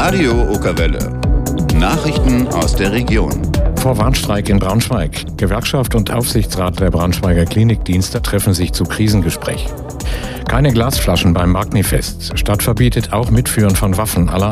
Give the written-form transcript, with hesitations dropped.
Radio Okerwelle. Nachrichten aus der Region. Vor Warnstreik in Braunschweig. Gewerkschaft und Aufsichtsrat der Braunschweiger Klinikdienste treffen sich zu Krisengespräch. Keine Glasflaschen beim Magnifest. Stadt verbietet auch Mitführen von Waffen aller